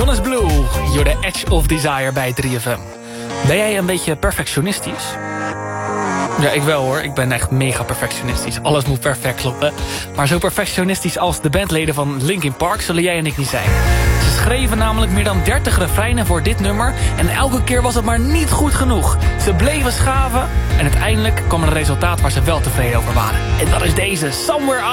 Jonas Blue, you're the edge of desire bij 3FM. Ben jij een beetje perfectionistisch? Ja, ik wel hoor. Ik ben echt mega perfectionistisch. Alles moet perfect kloppen. Maar zo perfectionistisch als de bandleden van Linkin Park zullen jij en ik niet zijn. Ze schreven namelijk meer dan 30 refreinen voor dit nummer en elke keer was het maar niet goed genoeg. Ze bleven schaven en uiteindelijk kwam er een resultaat waar ze wel tevreden over waren. En dat is deze, Somewhere